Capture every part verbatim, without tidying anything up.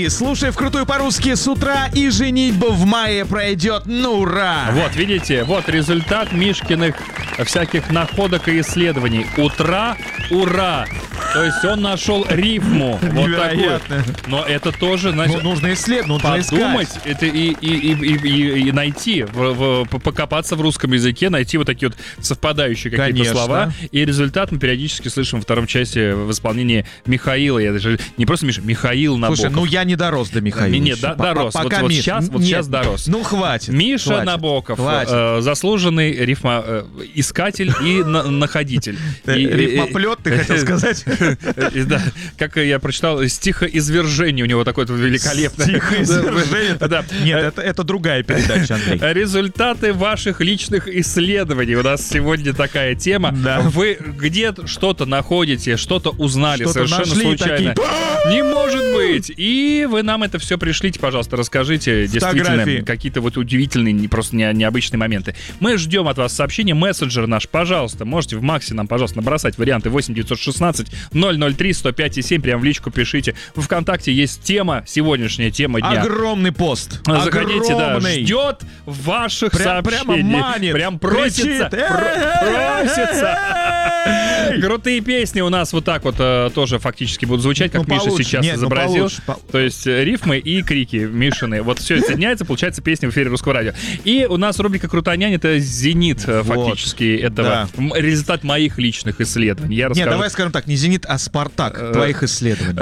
Смотри, слушай вкрутую по-русски с утра, и женитьба в мае пройдет, ну ура! Вот, видите, вот результат Мишкиных всяких находок и исследований. Утра, ура! То есть он нашел рифму. Вот такую. Но это тоже, значит, Ну, нужно исследовать, нужно подумать, искать. это и, и, и, и, и- и найти, в- в- покопаться в русском языке, найти вот такие вот совпадающие какие-то Конечно. слова. И результат мы периодически слышим во втором части в исполнении Михаила. Я даже не просто Миша, Михаил Набоков. Слушай, ну я не дорос до Михаила. Не, не, еще. до- По- по- дорос. Вот- пока вот Миш- сейчас- вот нет, сейчас дорос. Ну хватит. Миша хватит, Набоков, хватит. э, заслуженный рифма э, искатель и на- находитель. Ты И- рифмоплет, ты хотел сказать? И да, как я прочитал, стихоизвержение у него такое вот великолепное. Стихоизвержение? Да. Нет, это, это другая передача, Андрей. Результаты ваших личных исследований. У нас сегодня такая тема. Да. Вы где что-то находите, что-то узнали Что-то совершенно нашли и случайно. такие, Не может быть! И вы нам это все пришлите, пожалуйста, расскажите Фотографии. действительно какие-то вот удивительные, не- просто не- необычные моменты. Мы ждем от вас сообщения. Мессенджер наш, пожалуйста, можете в Максе нам, пожалуйста, набросать варианты восемь девятьсот шестнадцать ноль ноль три сто пять и семь. Прям в личку пишите. В ВКонтакте есть тема, сегодняняшняя тема дня. Огромный пост. Заходите, да, Огромный. ждет ваших Прям- сообщений. прямо манит, Прям просится. кричит. про- просится. Крутые песни у нас вот так вот э, тоже фактически будут звучать, как Ну, Миша получше. сейчас Нет, ну, изобразил. получше. По- То есть э, рифмы и крики Мишины. Вот все соединяется, получается песня в эфире Русского радио. И у нас рубрика «Крутонянь» — это зенит э, Вот. фактически этого. Да. М, Результат моих личных исследований. Я Нет, расскажу. давай скажем так, не «Зенит», а «Спартак» твоих исследований.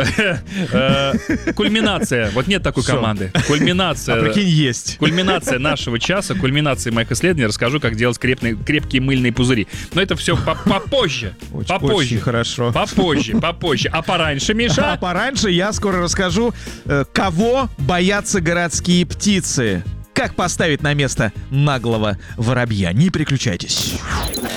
Э, Кульминация. Вот нет такой Что? команды. Кульминация. А прикинь, есть. Кульминация нашего часа, кульминация моих исследований. Расскажу, как делать крепные, крепкие мыльные пузыри. Но это все попозже. Очень, Попозже. очень хорошо. Попозже, попозже. А пораньше, А Миша? пораньше я скоро расскажу, э, кого боятся городские птицы. Как поставить на место наглого воробья. Не переключайтесь.